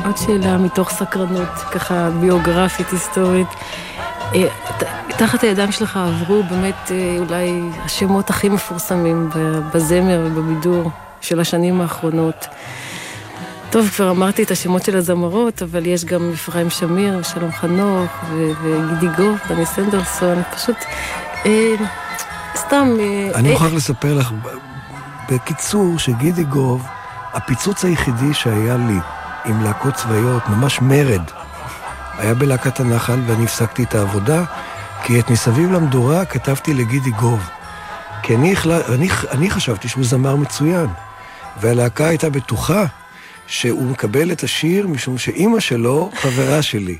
עוד שאלה מתוך סקרנות, ככה ביוגרפית, היסטורית. תחת הידיים שלך עברו באמת אולי השמות הכי מפורסמים בזמר ובבידור של השנים האחרונות. טוב, כבר אמרתי את השמות של הזמרות, אבל יש גם אפרים שמיר, שלום חנוך, וגידי גוב, דני סנדרסון, פשוט סתם... אני מוכרח לספר לך בקיצור שגידי גוב, הפיצוץ היחידי שהיה לי עם להקות צבאיות, ממש מרד, היה בלהקת הנחל, ואני הפסקתי את העבודה, כי את מסביב למדורה כתבתי לגידי גוב. כי אני חשבתי שהוא זמר מצוין, והלהקה הייתה בטוחה שהוא מקבל את השיר משום שאימא שלו חברה שלי.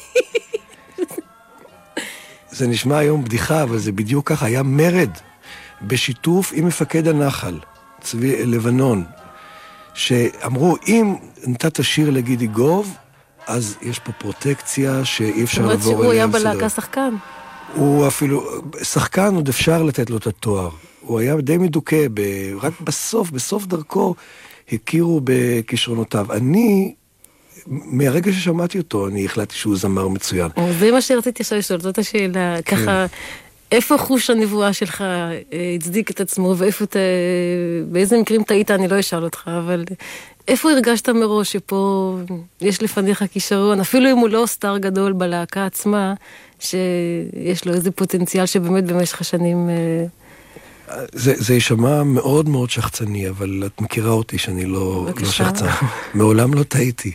זה נשמע היום בדיחה, אבל זה בדיוק ככה, היה מרד בשיתוף עם מפקד הנחל, צבי לבנון, שאמרו, אם נתת שיר לגידי גוב, אז יש פה פרוטקציה שאי אפשר לעבור אליה. זאת אומרת שהוא היה בלהקה שחקן. הוא אפילו, שחקן עוד אפשר לתת לו את התואר. הוא היה די מדוכא, רק בסוף דרכו, הכירו בכישרונותיו. אני, מהרגע ששמעתי אותו, אני החלטתי שהוא זמר מצוין. זה מה שרציתי לשאול, זאת השאלה, ככה, איפה חוש הנבואה שלך הצדיק את עצמו, באיזה מקרים טעית, אני לא אשאל אותך, אבל איפה הרגשת מראש שפה יש לפניך כישרון, אפילו אם הוא לא סטאר גדול בלהקה עצמה, שיש לו איזה פוטנציאל שבאמת במשך השנים... זה יישמע מאוד מאוד שחצני, אבל את מכירה אותי שאני לא שחצן. מעולם לא טעיתי.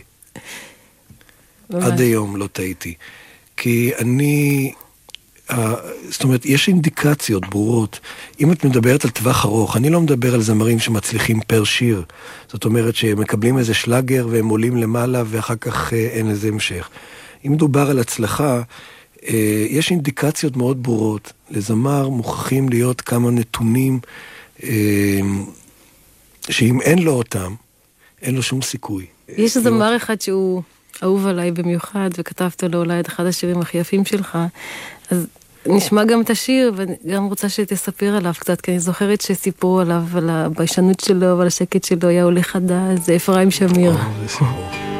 עד היום לא טעיתי. כי אני... זאת אומרת, יש אינדיקציות ברורות. אם את מדברת על טווח ארוך, אני לא מדבר על זמרים שמצליחים פר שיר. זאת אומרת שהם מקבלים איזה שלאגר והם עולים למעלה ואחר כך אין איזה המשך. אם מדובר על הצלחה, יש אינדיקציות מאוד ברורות. לזמר מוכרחים להיות כמה נתונים שאם אין לו אותם, אין לו שום סיכוי. יש זמר אחד שהוא אהוב עליי במיוחד, וכתבת לו אולי את אחד השירים הכי יפים שלך, אז נשמע גם את השיר, וגם רוצה שתספר עליו קצת, כי אני זוכרת שסיפרו עליו, על הביישנות שלו ועל השקט שלו, היה עולה חדש, זה אפרים שמיר. זה סיפור.